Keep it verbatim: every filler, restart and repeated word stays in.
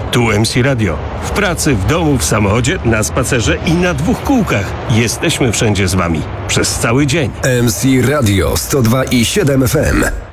Tu M C Radio. W pracy, w domu, w samochodzie, na spacerze i na dwóch kółkach. Jesteśmy wszędzie z Wami. Przez cały dzień. M C Radio sto dwa i siedem F M.